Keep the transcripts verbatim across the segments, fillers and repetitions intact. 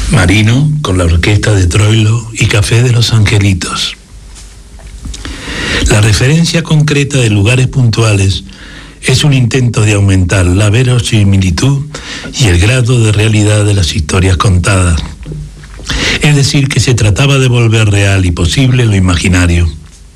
Marino con la orquesta de Troilo y Café de los Angelitos. La referencia concreta de lugares puntuales es un intento de aumentar la verosimilitud y el grado de realidad de las historias contadas. Es decir, que se trataba de volver real y posible lo imaginario.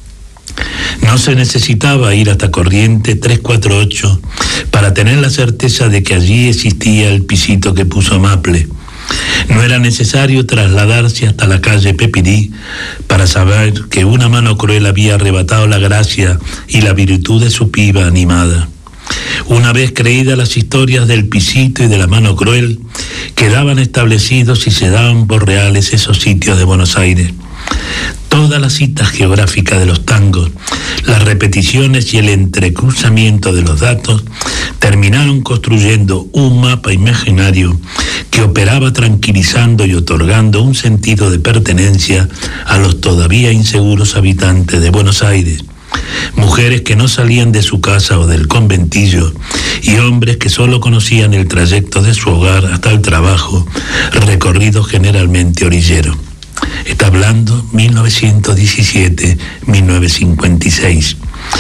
No se necesitaba ir hasta Corriente tres cuatro ocho para tener la certeza de que allí existía el pisito que puso Maple. No era necesario trasladarse hasta la calle Pepirí para saber que una mano cruel había arrebatado la gracia y la virtud de su piba animada. Una vez creídas las historias del pisito y de la mano cruel, quedaban establecidos y se daban por reales esos sitios de Buenos Aires. Todas las citas geográficas de los tangos, las repeticiones y el entrecruzamiento de los datos terminaron construyendo un mapa imaginario que operaba tranquilizando y otorgando un sentido de pertenencia a los todavía inseguros habitantes de Buenos Aires. Mujeres que no salían de su casa o del conventillo y hombres que solo conocían el trayecto de su hogar hasta el trabajo, recorrido generalmente orillero. Está hablando mil novecientos diecisiete a mil novecientos cincuenta y seis.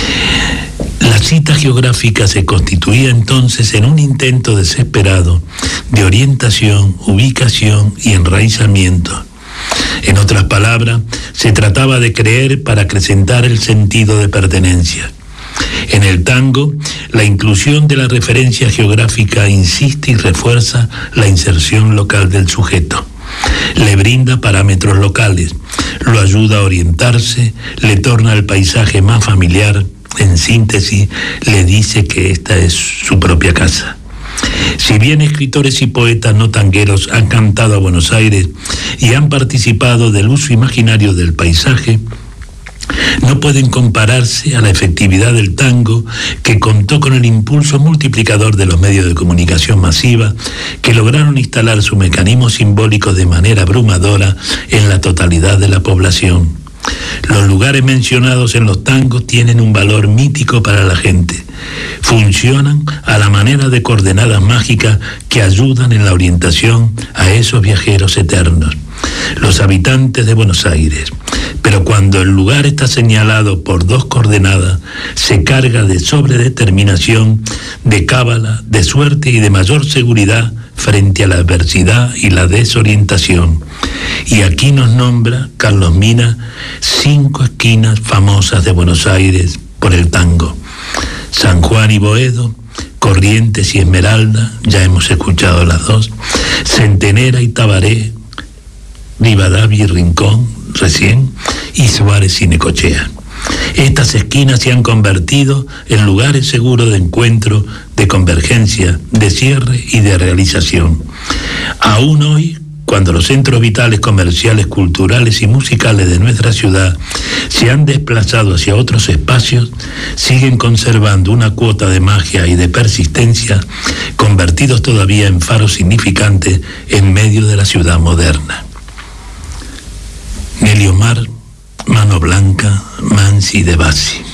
La cita geográfica se constituía entonces en un intento desesperado de orientación, ubicación y enraizamiento. En otras palabras, se trataba de creer para acrecentar el sentido de pertenencia. En el tango, la inclusión de la referencia geográfica insiste y refuerza la inserción local del sujeto. Le brinda parámetros locales, lo ayuda a orientarse, le torna el paisaje más familiar, en síntesis, le dice que esta es su propia casa. Si bien escritores y poetas no tangueros han cantado a Buenos Aires y han participado del uso imaginario del paisaje, no pueden compararse a la efectividad del tango, que contó con el impulso multiplicador de los medios de comunicación masiva, que lograron instalar su mecanismo simbólico de manera abrumadora en la totalidad de la población. Los lugares mencionados en los tangos tienen un valor mítico para la gente. Funcionan a la manera de coordenadas mágicas que ayudan en la orientación a esos viajeros eternos, los habitantes de Buenos Aires. Pero cuando el lugar está señalado por dos coordenadas, se carga de sobredeterminación, de cábala, de suerte y de mayor seguridad frente a la adversidad y la desorientación. Y aquí nos nombra Carlos Mina cinco esquinas famosas de Buenos Aires por el tango: San Juan y Boedo, Corrientes y Esmeralda, ya hemos escuchado las dos, Centenera y Tabaré, Rivadavia y Rincón, recién, y Suárez y Necochea. Estas esquinas se han convertido en lugares seguros de encuentro, de convergencia, de cierre y de realización. Aún hoy, cuando los centros vitales comerciales, culturales y musicales de nuestra ciudad se han desplazado hacia otros espacios, siguen conservando una cuota de magia y de persistencia, convertidos todavía en faros significantes en medio de la ciudad moderna. Nelly Omar, Mano Blanca, Mansi de Bassi.